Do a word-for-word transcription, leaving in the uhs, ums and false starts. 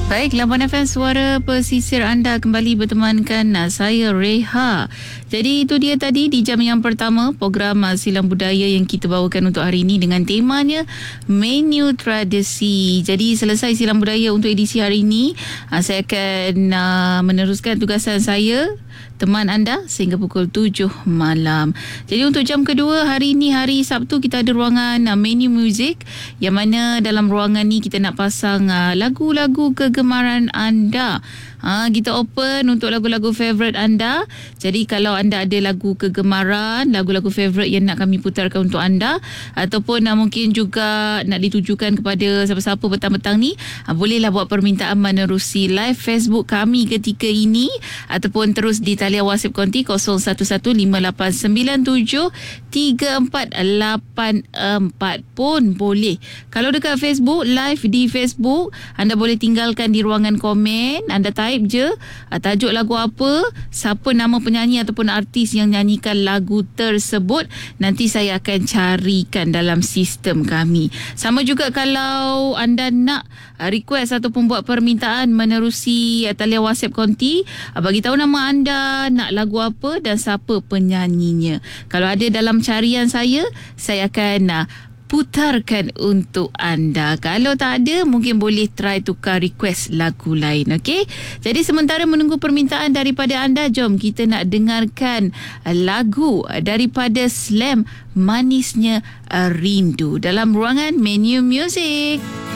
Baik, Labuan F M Suara Pesisir anda kembali bertemankan uh, saya Reha. Jadi itu dia tadi di jam yang pertama program uh, Silang Budaya yang kita bawakan untuk hari ini dengan temanya Menu Tradisi. Jadi selesai Silang Budaya untuk edisi hari ini, uh, saya akan uh, meneruskan tugasan saya teman anda sehingga pukul tujuh malam. Jadi untuk jam kedua hari ini, hari Sabtu, kita ada ruangan uh, Menu Music, yang mana dalam ruangan ni kita nak pasang uh, lagu-lagu kegemaran anda. Ha, kita open untuk lagu-lagu favourite anda. Jadi kalau anda ada lagu kegemaran, lagu-lagu favourite yang nak kami putarkan untuk anda, ataupun uh, mungkin juga nak ditujukan kepada siapa-siapa petang-petang ni, uh, bolehlah buat permintaan menerusi live Facebook kami ketika ini, ataupun terus di talian WhatsApp konti kosong satu satu lima lapan sembilan tujuh tiga empat lapan empat pun boleh. Kalau dekat Facebook, live di Facebook, anda boleh tinggalkan di ruangan komen, anda type je uh, tajuk lagu apa, siapa nama penyanyi ataupun artis yang nyanyikan lagu tersebut, nanti saya akan carikan dalam sistem kami. Sama juga kalau anda nak uh, request ataupun buat permintaan menerusi uh, talian WhatsApp konti, uh, bagi tahu nama anda, nak lagu apa dan siapa penyanyinya. Kalau ada dalam carian saya, saya akan uh, putarkan untuk anda. Kalau tak ada, mungkin boleh try tukar request lagu lain. Okey? Jadi sementara menunggu permintaan daripada anda, jom kita nak dengarkan lagu daripada Slam, Manisnya Rindu, dalam ruangan Menu Music.